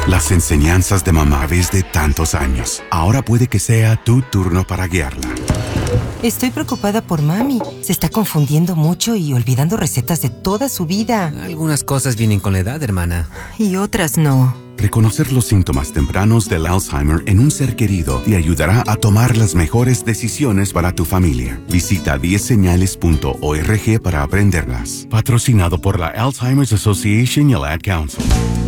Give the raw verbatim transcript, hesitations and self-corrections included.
Las enseñanzas de mamá desde tantos años. Ahora puede que sea tu turno para guiarla. Estoy preocupada por mami. Se está confundiendo mucho y olvidando recetas de toda su vida. Algunas cosas vienen con la edad, hermana. Y otras no. Reconocer los síntomas tempranos del Alzheimer en un ser querido te ayudará a tomar las mejores decisiones para tu familia. Visita diez señales punto org para aprenderlas. Patrocinado por la Alzheimer's Association y el Ad Council.